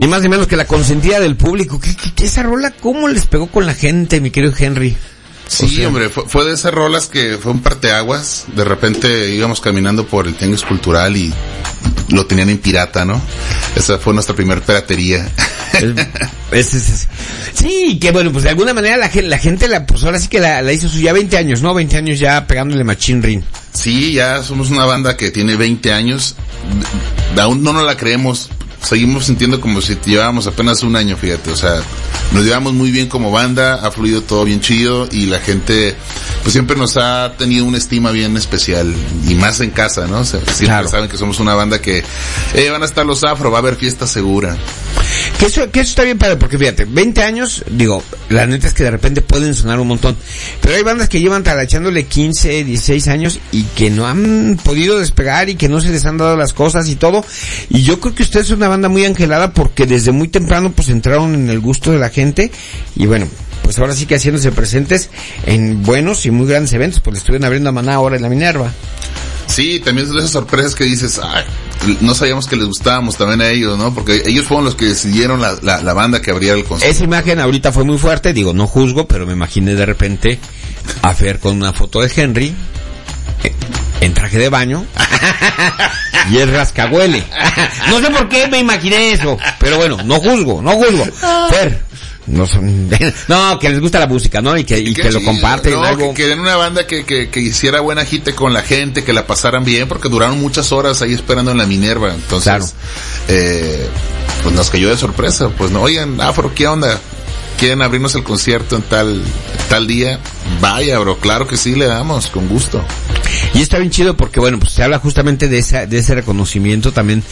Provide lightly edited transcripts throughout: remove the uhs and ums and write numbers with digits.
Ni más ni menos que la consentida del público. ¿Qué esa rola cómo les pegó con la gente, mi querido Henry? Sí, o sea, hombre, fue de esas rolas que fue un parteaguas. De repente íbamos caminando por el Tianguis Cultural y lo tenían en pirata, ¿no? Esa fue nuestra primer piratería. Sí, que bueno, pues de alguna manera la gente pues ahora sí que la hizo suya. 20 años, ¿no? 20 años ya pegándole machín rin. Sí, ya somos una banda que tiene 20 años. Aún no nos la creemos. Seguimos sintiendo como si llevábamos apenas un año, fíjate, o sea, nos llevamos muy bien como banda, ha fluido todo bien chido y la gente pues siempre nos ha tenido una estima bien especial y más en casa, ¿no? O sea, siempre claro. Saben que somos una banda que van a estar los afro, va a haber fiesta segura. Que eso está bien padre, porque fíjate, 20 años, digo, la neta es que de repente pueden sonar un montón, pero hay bandas que llevan talachándole 15, 16 años y que no han podido despegar y que no se les han dado las cosas y todo, y yo creo que ustedes son una banda muy angelada porque desde muy temprano pues entraron en el gusto de la gente y bueno, pues ahora sí que haciéndose presentes en buenos y muy grandes eventos, pues le estuvieron abriendo a Maná ahora en la Minerva. Sí, también son de esas sorpresas que dices, no sabíamos que les gustábamos también a ellos, ¿no? Porque ellos fueron los que decidieron la banda que abriera el concierto. Esa imagen ahorita fue muy fuerte, digo, no juzgo, pero me imaginé de repente a Fer con una foto de Henry en traje de baño y el rascahuele. No sé por qué me imaginé eso, pero bueno, no juzgo. Fer, no, que les gusta la música, ¿no? Y que lo comparten. No, algo. Que den una banda que hiciera buena agite con la gente, que la pasaran bien, porque duraron muchas horas ahí esperando en la Minerva. Entonces, claro. Pues nos cayó de sorpresa. Pues no, oigan, Afro, ¿qué onda? ¿Quieren abrirnos el concierto en tal día? Vaya, bro, claro que sí, le damos, con gusto. Y está bien chido porque, bueno, pues se habla justamente de ese reconocimiento también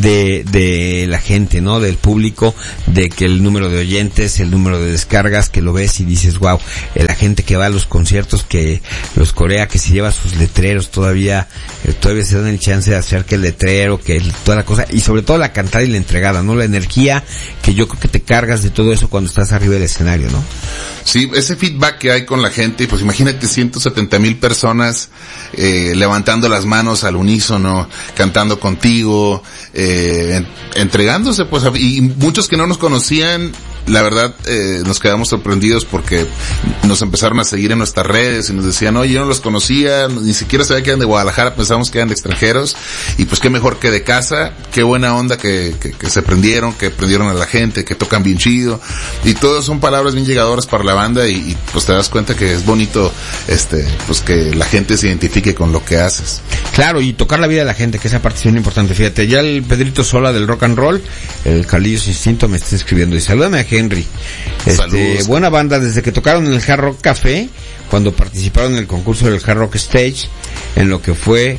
de la gente, ¿no? Del público, de que el número de oyentes, el número de descargas, que lo ves y dices, wow, la gente que va a los conciertos, que los corea, que se lleva sus letreros, todavía se dan el chance de hacer que el letrero, que toda la cosa, y sobre todo la cantada y la entregada, ¿no? La energía que yo creo que te cargas de todo eso cuando estás arriba del escenario, ¿no? Sí, ese feedback que hay con la gente, pues imagínate 170,000 personas levantando las manos al unísono, cantando contigo, entregándose, pues, y muchos que no nos conocían, la verdad, nos quedamos sorprendidos porque nos empezaron a seguir en nuestras redes y nos decían, oye, yo no los conocía, ni siquiera sabía que eran de Guadalajara, pensábamos que eran de extranjeros, y pues qué mejor que de casa, qué buena onda que se prendieron, que prendieron a la gente, que tocan bien chido, y todas son palabras bien llegadoras para la banda y pues te das cuenta que es bonito, pues que la gente se identifique con lo que haces. Claro, y tocar la vida de la gente, que esa parte es bien importante. Fíjate, ya el Pedrito Sola del Rock and Roll, el Carlillos Instinto, me está escribiendo y salúdame a Henry. Saludos. Buena banda desde que tocaron en el Hard Rock Café, cuando participaron en el concurso del Hard Rock Stage, en lo que fue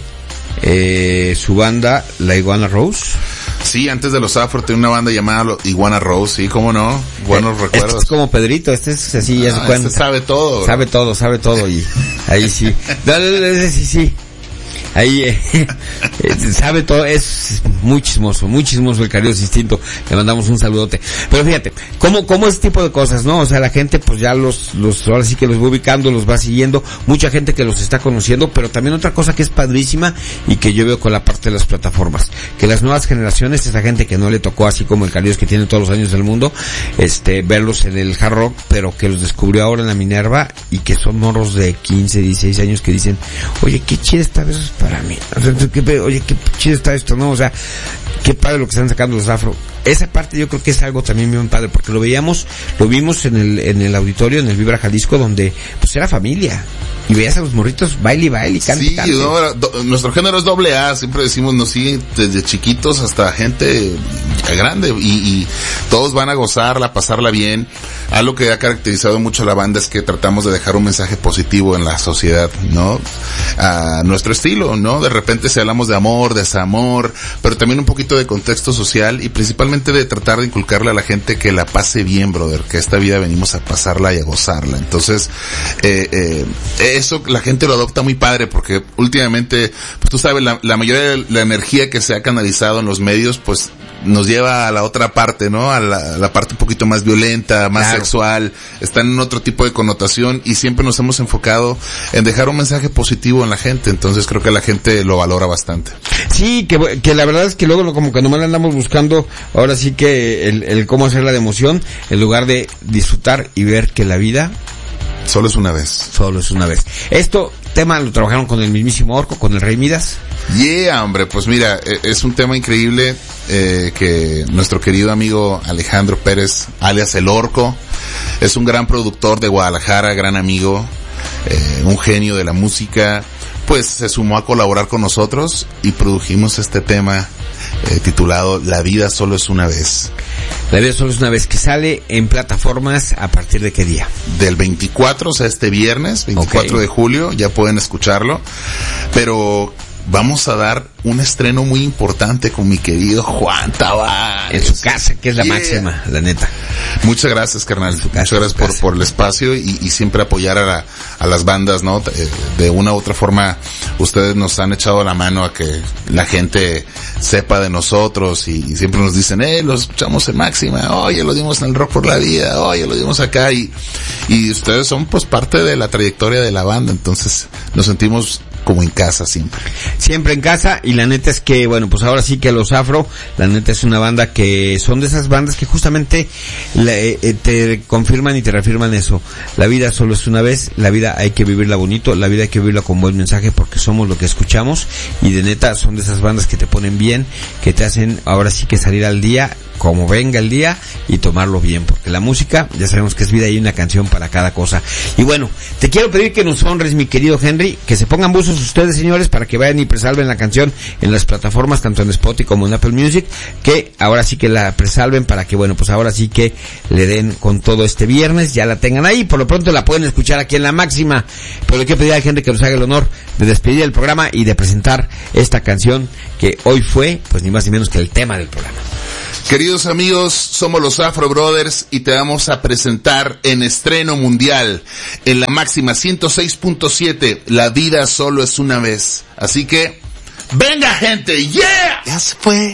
su banda, la Iguana Rose. Sí, antes de los Afro tenía una banda llamada Iguana Rose, sí, cómo no, buenos recuerdos. Este es como Pedrito, este es así, ya se cuenta. Este sabe todo. Sabe todo y ahí sí. Sí. Ahí sabe todo, es muy chismoso el Carlillos Instinto, le mandamos un saludote. Pero fíjate, cómo ese tipo de cosas, ¿no? O sea, la gente pues ya ahora sí que los va ubicando, los va siguiendo, mucha gente que los está conociendo, pero también otra cosa que es padrísima y que yo veo con la parte de las plataformas, que las nuevas generaciones, esa gente que no le tocó así como el Carlillos que tiene todos los años del mundo, verlos en el hard rock, pero que los descubrió ahora en la Minerva y que son morros de 15, 16 años que dicen, oye, qué chido está eso para mí. O sea, oye, qué chido está esto, ¿no? O sea, qué padre lo que están sacando los Afro. Esa parte yo creo que es algo también bien padre, porque lo vimos en el auditorio, en el Vibra Jalisco, donde pues era familia. Y veías a los morritos baile, cante. Sí, nuestro género es AA, siempre decimos, nos siguen desde chiquitos hasta gente grande y todos van a gozarla, pasarla bien. Algo que ha caracterizado mucho a la banda es que tratamos de dejar un mensaje positivo en la sociedad, ¿no? A nuestro estilo, ¿no? De repente si hablamos de amor, desamor, pero también un poquito de contexto social y principalmente de tratar de inculcarle a la gente que la pase bien, brother, que esta vida venimos a pasarla y a gozarla. Entonces, ese eso la gente lo adopta muy padre, porque últimamente, pues tú sabes, la mayoría de la energía que se ha canalizado en los medios, pues nos lleva a la otra parte, ¿no? A la parte un poquito más violenta, más sexual, está en otro tipo de connotación, y siempre nos hemos enfocado en dejar un mensaje positivo en la gente. Entonces creo que la gente lo valora bastante. Sí, que la verdad es que luego como que nomás le andamos buscando, ahora sí que el cómo hacerla de emoción, en lugar de disfrutar y ver que la vida solo es una vez. Solo es una vez. Esto tema lo trabajaron con el mismísimo Orco, con el Rey Midas. Yeah, hombre, pues mira, es un tema increíble que nuestro querido amigo Alejandro Pérez, alias El Orco, es un gran productor de Guadalajara, gran amigo, un genio de la música, pues se sumó a colaborar con nosotros y produjimos este tema titulado La vida solo es una vez. La vida solo es una vez, que sale en plataformas ¿a partir de qué día? Del 24, o sea, este viernes, 24 de julio, ya pueden escucharlo, pero vamos a dar un estreno muy importante con mi querido Juan Tavares. En su casa, que es la máxima, la neta. Muchas gracias, carnal. Muchas gracias por el espacio y siempre apoyar a las bandas, ¿no? De una u otra forma, ustedes nos han echado la mano a que la gente sepa de nosotros y siempre nos dicen, los escuchamos en máxima, oye, lo dimos en el Rock por la Vida, oye, lo dimos acá, y ustedes son pues parte de la trayectoria de la banda, entonces nos sentimos como en casa siempre. Siempre en casa, y la neta es que, bueno, pues ahora sí que Los Afro, la neta es una banda que son de esas bandas que justamente te confirman y te reafirman eso. La vida solo es una vez, la vida hay que vivirla bonito, la vida hay que vivirla con buen mensaje, porque somos lo que escuchamos, y de neta son de esas bandas que te ponen bien, que te hacen ahora sí que salir al día, como venga el día, y tomarlo bien, porque la música, ya sabemos que es vida y una canción para cada cosa. Y bueno, te quiero pedir que nos honres, mi querido Henry, que se pongan buzos ustedes, señores, para que vayan y presalven la canción en las plataformas, tanto en Spotify como en Apple Music, que ahora sí que la presalven para que, bueno, pues ahora sí que le den con todo este viernes, ya la tengan ahí, por lo pronto la pueden escuchar aquí en La Máxima, pero le quiero pedir a la gente que nos haga el honor de despedir el programa y de presentar esta canción que hoy fue, pues ni más ni menos que el tema del programa. Queridos amigos, somos los Afro Brothers y te vamos a presentar en estreno mundial en La Máxima 106.7, La vida solo es una vez. Así que, ¡venga gente! ¡Yeah! Ya se fue.